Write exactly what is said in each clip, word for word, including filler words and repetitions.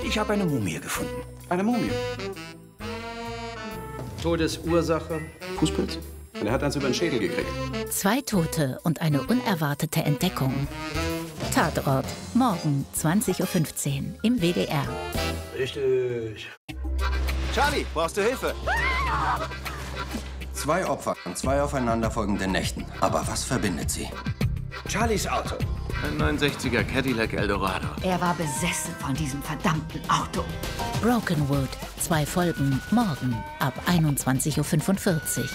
Ich habe eine Mumie gefunden. Eine Mumie? Todesursache? Fußpilz. Und er hat eins über den Schädel gekriegt. Zwei Tote und eine unerwartete Entdeckung. Tatort, morgen zwanzig Uhr fünfzehn im W D R. Richtig. Charlie, brauchst du Hilfe? Zwei Opfer an zwei aufeinanderfolgenden Nächten. Aber was verbindet sie? Charlies Auto. Ein neunundsechziger Cadillac Eldorado. Er war besessen von diesem verdammten Auto. Brokenwood, zwei Folgen, morgen ab einundzwanzig Uhr fünfundvierzig.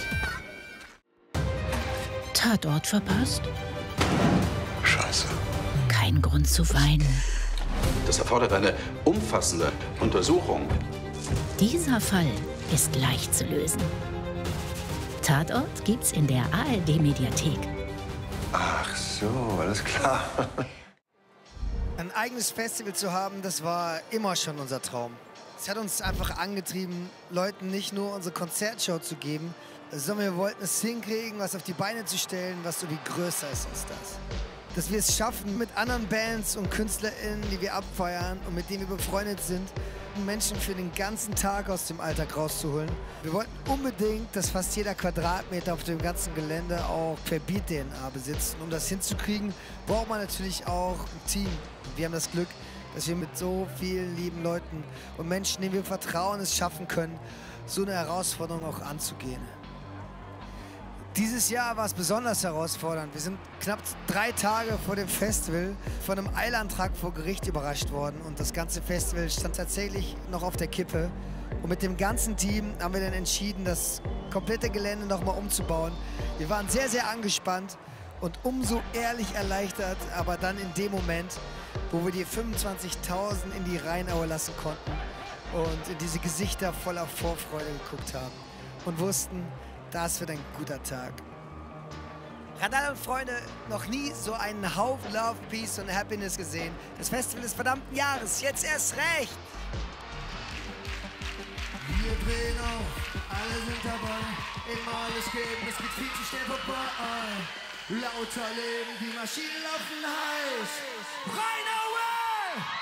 Tatort verpasst? Scheiße. Kein Grund zu weinen. Das erfordert eine umfassende Untersuchung. Dieser Fall ist leicht zu lösen. Tatort gibt's in der A R D-Mediathek. Ach so, alles klar. Ein eigenes Festival zu haben, das war immer schon unser Traum. Es hat uns einfach angetrieben, Leuten nicht nur unsere Konzertshow zu geben, sondern wir wollten es hinkriegen, was auf die Beine zu stellen, was so wie größer ist als das. Dass wir es schaffen, mit anderen Bands und KünstlerInnen, die wir abfeiern und mit denen wir befreundet sind, Menschen für den ganzen Tag aus dem Alltag rauszuholen. Wir wollten unbedingt, dass fast jeder Quadratmeter auf dem ganzen Gelände auch per Beat-D N A besitzt. Um das hinzukriegen, braucht man natürlich auch ein Team. Und wir haben das Glück, dass wir mit so vielen lieben Leuten und Menschen, denen wir vertrauen, es schaffen können, so eine Herausforderung auch anzugehen. Dieses Jahr war es besonders herausfordernd. Wir sind knapp drei Tage vor dem Festival von einem Eilantrag vor Gericht überrascht worden. Und das ganze Festival stand tatsächlich noch auf der Kippe. Und mit dem ganzen Team haben wir dann entschieden, das komplette Gelände nochmal umzubauen. Wir waren sehr, sehr angespannt und umso ehrlich erleichtert, aber dann in dem Moment, wo wir die fünfundzwanzigtausend in die Rheinaue lassen konnten und in diese Gesichter voller Vorfreude geguckt haben und wussten, das wird ein guter Tag. Radal und Freunde, noch nie so einen Haufen Love, Peace und Happiness gesehen. Das Festival des verdammten Jahres, jetzt erst recht. Wir drehen auf, alle sind dabei, immer alles geben, es geht viel zu schnell vorbei. Lauter Leben, die Maschinen laufen heiß. Rheinaue!